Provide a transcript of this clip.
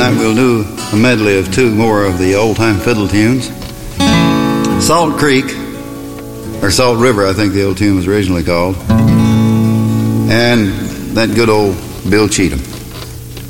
Tonight we'll do a medley of two more of the old-time fiddle tunes. Salt Creek, or Salt River, I think the old tune was originally called, and that good old Bill Cheatham.